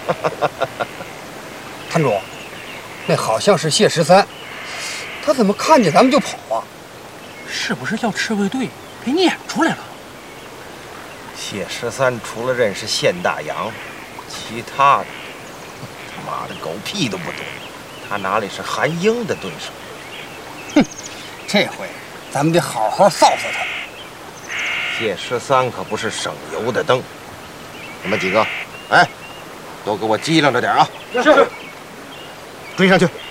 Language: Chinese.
摊主，那好像是谢13，他怎么看见咱们就跑啊？ 是不是叫赤卫队给撵出来了？ 谢13除了认识县大洋，其他的他妈的狗屁都不懂，他哪里是韩英的对手？ 哼，这回咱们得好好臊臊他。 谢13可不是省油的灯，你们几个，哎，都给我机灵着点啊！ 是， 追上去。